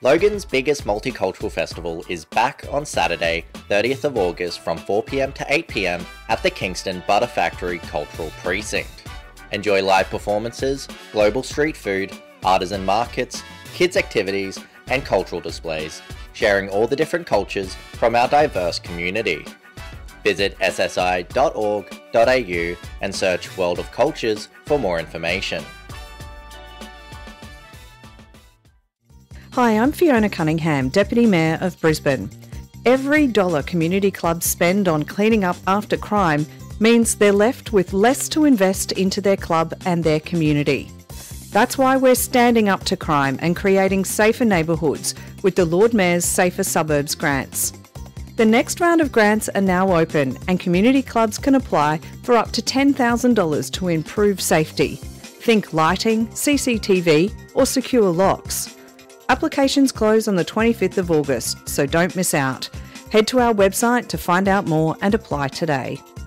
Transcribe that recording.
Logan's biggest multicultural festival is back on Saturday, 30th of August from 4pm to 8pm at the Kingston Butter Factory Cultural Precinct. Enjoy live performances, global street food, artisan markets, kids activities, and cultural displays, sharing all the different cultures from our diverse community. Visit ssi.org.au and search World of Cultures for more information. Hi, I'm Fiona Cunningham, Deputy Mayor of Brisbane. Every dollar community clubs spend on cleaning up after crime means they're left with less to invest into their club and their community. That's why we're standing up to crime and creating safer neighbourhoods with the Lord Mayor's Safer Suburbs grants. The next round of grants are now open and community clubs can apply for up to $10,000 to improve safety. Think lighting, CCTV or secure locks. Applications close on the 25th of August, so don't miss out. Head to our website to find out more and apply today.